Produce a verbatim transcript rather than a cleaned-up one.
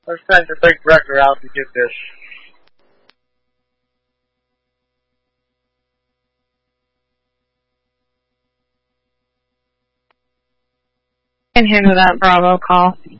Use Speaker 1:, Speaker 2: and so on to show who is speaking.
Speaker 1: Let's send the big director out to get this.
Speaker 2: Can handle that Bravo call.